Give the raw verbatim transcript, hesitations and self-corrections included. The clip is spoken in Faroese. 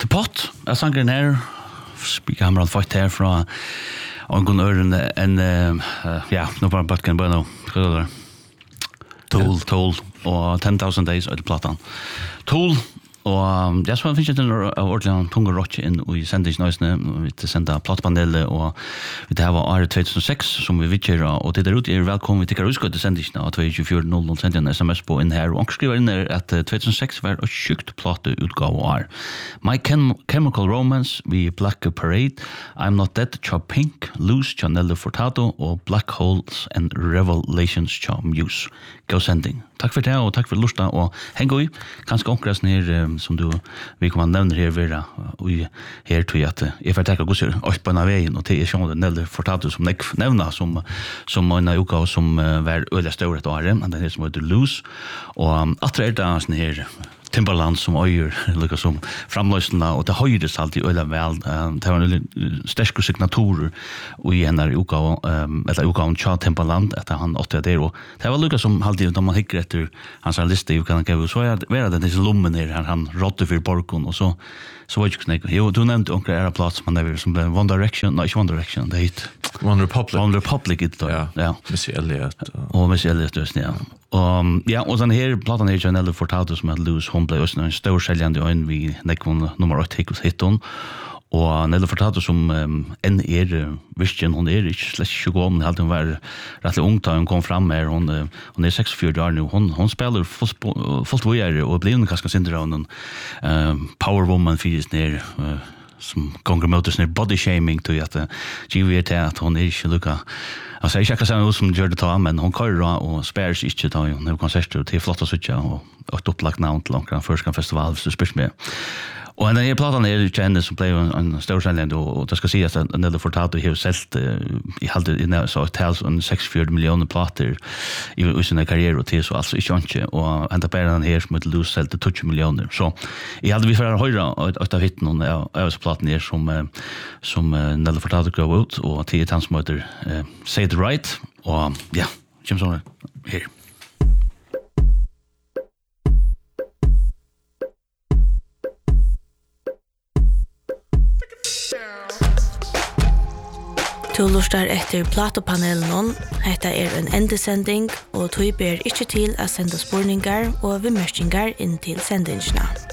Pott, jag sang den här spika hamran fight här från någon ören en uh, ja, nu bara bara kan börja nu. Tool, Tool och ten thousand days av plattan. Tool og det som finnes en ordentlig tunge rocke inn i sendingsnøysene, vi til senda plattpanelet, og vi til hava året two thousand six, som vi vidtjer, og til der ute er velkommen, vi tikkar utskøy til sendingsene, og two four null null sender en sms på inn her, og anker skriver inn her at two thousand six var et sjukt platte utgave år. My Chem Chemical Romance, vi Black Parade, I'm Not Dead, Cha Pink, Loose, Cha Nelly Furtado, og Black Holes and Revelations, Cha Muse. Gå sending. Takk for det, og takk for lusta, og heng i, kanskje omkresten her, som du, vi kommer nevne her, vera, og her tror jeg at jeg får tenke gosser opp på denne veien, og til jeg skjønner det Nelly Furtado som jeg nevner, som, som en uka, som var øyelig større et år, men det er som heter Loose, og at det er det sånn her, Timbaland som øyer, lukka som framløsene, og det høyres alltid øyla vel. Det var en sterske signaturer i henne uka, eller uka om Tja Timbaland, etter han åtte der, og det var lukka som alltid, da man hikker etter hans liste i uka, så er det det disse lommen her, han rådde for borgen, og så så var det ikke snakk. Jo, du nevnte onker era plats, men det var som ble One Direction, nei, ikke One Direction, det hit One Republic. One Republic, ja. Ja, Missy Elliott. Og Missy Elliott, ja. Og ja, og den her platan her, Janelle Furtado, som heter Loose, hun ble også en stor seljende øyn vi nekvån nummer åtte hitton. Og Nelly Furtado som um, enn er virkjen, hun er ikke slett ikke gå, men hun var rettelig ung da hun kom fram her, hun, hun er seksogfjøruti år nå, hun, hun spiller fullt vågjere, og blir hun kanskje sindra av noen uh, power woman fyres ned, uh, som gonger mot sånn body shaming til at G V er til at hun er ikke lukka. Altså, jeg er ikke akkurat sånn som gjør det ta, men hun kører og spærer seg ikke ta, hun har konserter til flotta suttja, og et opplagt navn til omkring Førskan Festival, hvis du spørs med. Og denne her platan er ikke henne som ble en stor sælgende, og det skal sies at Nelly Furtado har selv i halvdel i så et tals en seksogfjøruti millioner plater i, i sin karriere og til, så altså ikke ikke, og enda bare den her som heter Loose selv til tjue millioner. Så jeg hadde vi for å høre et av hitten av øvelseplaten her som, som Nelly Furtado gav ut, og til et hans som heter uh, Say It Right, og ja, kjem sånn her. Du lustar etter platopanelen, hetta er en endesending, og du ber ikke til å sende spurningar og vimerkingar inn til sendingsna.